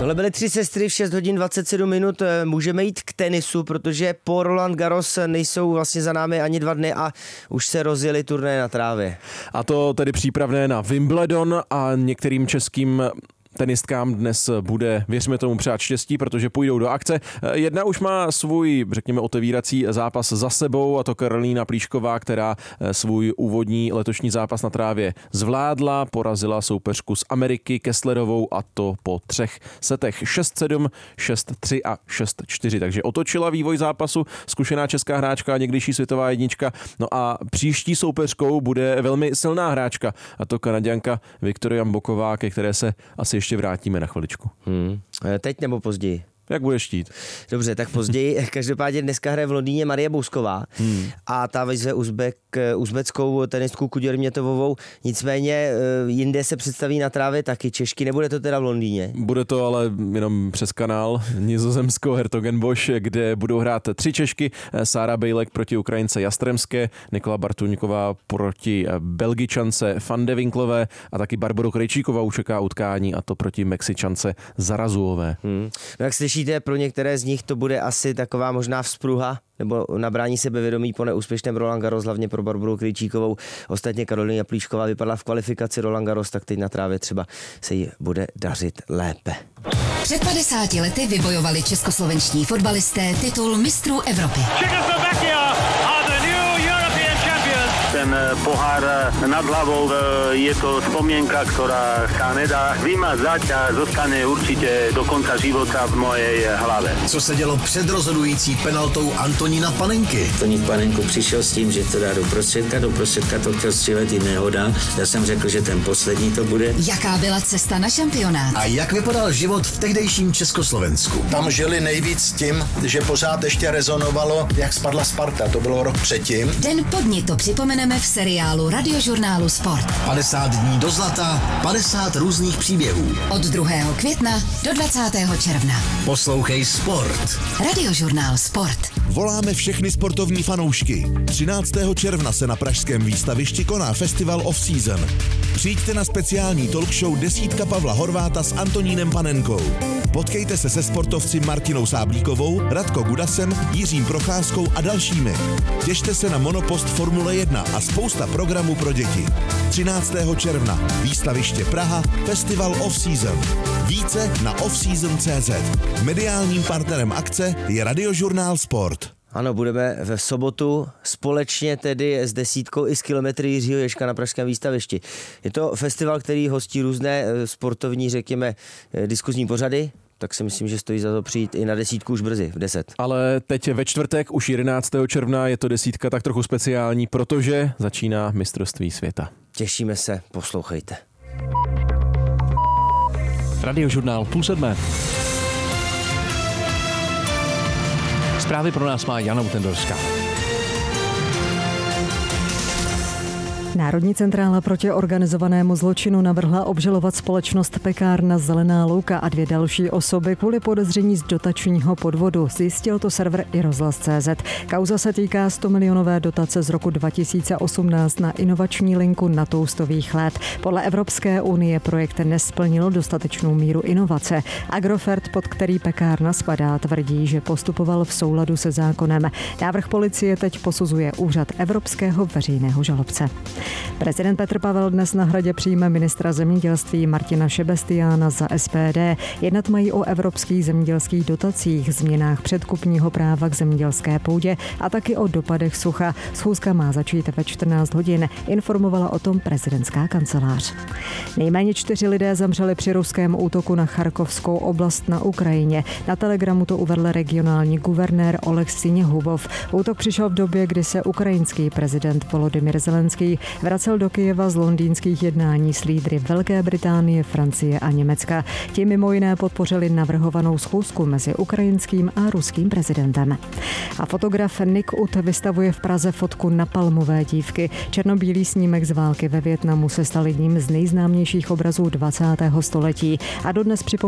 Tohle byly 3 sestry v 6 hodin 27 minut. Můžeme jít k tenisu, protože po Roland Garros nejsou vlastně za námi ani 2 dny a už se rozjeli turnaje na trávě. A to tedy přípravné na Wimbledon a některým českým tenistkám dnes bude, věřme tomu, přát štěstí, protože půjdou do akce. Jedna už má svůj, řekněme, otevírací zápas za sebou, a to Karolína Plíšková, která svůj úvodní letošní zápas na trávě zvládla, porazila soupeřku z Ameriky Kesslerovou, a to po 3 setech 6-7, 6-3 a 6-4. Takže otočila vývoj zápasu zkušená česká hráčka a někdejší světová jednička. No a příští soupeřkou bude velmi silná hráčka, a to Kanaďanka Viktoria Mboková, ke které se asi ještě vrátíme na chviličku. Teď nebo později? Jak budeš chtít? Dobře, tak později. Každopádně dneska hraje v Londýně Marie Bousková a ta vyzve uzbeckou tenistku Kuděrmětovovou. Nicméně jinde se představí na trávě taky Češky. Nebude to teda v Londýně? Bude to ale jenom přes kanál Nizozemsko-Hertogenbosch, kde budou hrát 3 Češky. Sára Bejlek proti Ukrajince Jastremské, Nikola Bartuňková proti Belgičance Van de Winklové a taky Barboru Krejčíkovou čeká utkání, a to proti Mexičance Zarazuové. No jak slyšíte, pro některé z nich to bude asi taková možná vzpruha nebo nabrání sebevědomí po neúspěšném Roland Garros, hlavně pro Barboru Krejčíkovou. Ostatně Karolína Plíšková vypadla v kvalifikaci Roland Garros, tak teď na trávě třeba se jí bude dařit lépe. Před 50 lety vybojovali českoslovenští fotbalisté titul mistrů Evropy. Ten pohár nad hlavou je to spomienka, ktorá sa nedá vymazať a zostane určite do konca života v mojej hlave. Co se dělo před rozhodující penaltou Antonína Panenky? Antonín Panenko přišel s tím, že to dá do prostředka to chtěl střílet i nehoda. Já jsem řekl, že ten poslední to bude. Jaká byla cesta na šampionát? A jak vypadal život v tehdejším Československu? Tam žili nejvíc tím, že pořád ještě rezonovalo, jak spadla Sparta. To bylo rok předtím. Den po dni to připomeneme v seriálu Radiožurnálu Sport. 50 dní do zlata, 50 různých příběhů. Od 2. května do 20. června. Poslouchej Sport. Radiožurnál Sport. Voláme všechny sportovní fanoušky. 13. června se na pražském výstavišti koná Festival Off Season. Přijďte na speciální talk show Desítka Pavla Horváta s Antonínem Panenkou. Potkejte se se sportovci Martinou Sáblíkovou, Radko Gudasem, Jiřím Procházkou a dalšími. Těšte se na monopost Formule 1 a spousta programů pro děti. 13. června výstaviště Praha, Festival Off Season. Více na offseason.cz. Mediálním partnerem akce je Radiožurnál Sport. Ano, budeme v sobotu společně tedy s desítkou i s kilometry Jiřího Ježka na pražském výstavišti. Je to festival, který hostí různé sportovní, řekněme, diskuzní pořady, tak si myslím, že stojí za to přijít i na desítku už brzy, v 10. Ale teď ve čtvrtek, už 11. června, je to desítka tak trochu speciální, protože začíná mistrovství světa. Těšíme se, poslouchejte. Radiožurnál 6:30. Zprávy pro nás má Jana Utendorská. Národní centrála proti organizovanému zločinu navrhla obžalovat společnost Pekárna Zelená louka a 2 další osoby kvůli podezření z dotačního podvodu. Zjistil to server iRozhlas.cz. Kauza se týká 100milionové dotace z roku 2018 na inovační linku na toustových let. Podle Evropské unie projekt nesplnil dostatečnou míru inovace. Agrofert, pod který Pekárna spadá, tvrdí, že postupoval v souladu se zákonem. Návrh policie teď posuzuje úřad Evropského veřejného žalobce. Prezident Petr Pavel dnes na Hradě přijme ministra zemědělství Martina Šebestiána za SPD. Jednat mají o evropských zemědělských dotacích, změnách předkupního práva k zemědělské půdě a taky o dopadech sucha. Schůzka má začít ve 14 hodin, informovala o tom prezidentská kancelář. Nejméně 4 lidé zemřeli při ruském útoku na Charkovskou oblast na Ukrajině. Na Telegramu to uvedl regionální guvernér Oleg Siněhubov. Útok přišel v době, kdy se ukrajinský prezident Volodymyr Zelenský vracel do Kyjeva z londýnských jednání s lídry Velké Británie, Francie a Německa. Ti mimo jiné podpořili navrhovanou schůzku mezi ukrajinským a ruským prezidentem. A fotograf Nick Ut vystavuje v Praze fotku napalmové dívky. Černobílý snímek z války ve Vietnamu se stal jedním z nejznámějších obrazů 20. století a dodnes připomíná